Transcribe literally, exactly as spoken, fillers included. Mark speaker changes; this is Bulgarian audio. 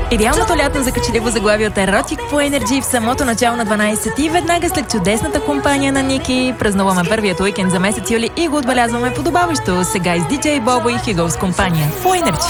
Speaker 1: Идеалното лятно закачеливо заглавие от Еротик по Energy в самото начало на дванайсет и веднага след чудесната компания на Ники. Празнуваме първият уикенд за месец юли и го отбелязваме подобаващо. Сега и с диджей Бобо и Хигъл с компания по Energy.